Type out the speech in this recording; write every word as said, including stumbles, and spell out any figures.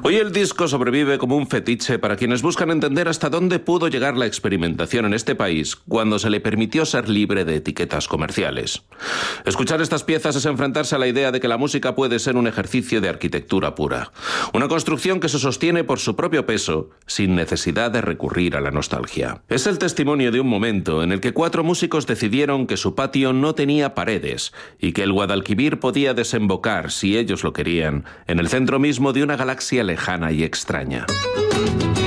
Hoy el disco sobrevive como un fetiche para quienes buscan entender hasta dónde pudo llegar la experimentación en este país cuando se le permitió ser libre de etiquetas comerciales. Escuchar estas piezas es enfrentarse a la idea de que la música puede ser un ejercicio de arquitectura pura, una construcción que se sostiene por su propio peso, sin necesidad de recurrir a la nostalgia. Es el testimonio de un momento en el que cuatro músicos decidieron que su patio no tenía paredes y que el Guadalquivir podía desembocar, si ellos lo querían, en el centro mismo de una galaxia lejana y extraña.